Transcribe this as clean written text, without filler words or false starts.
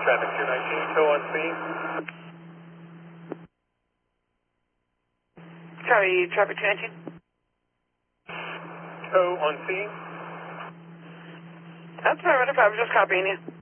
traffic 219, tow on scene. Sorry, traffic 219. Tow on scene. That's all right, if I was just copying you.